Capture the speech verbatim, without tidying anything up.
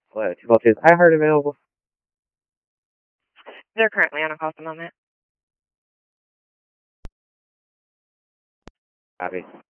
What, two volts is iHeart available? They're currently on a call at the moment. Copy.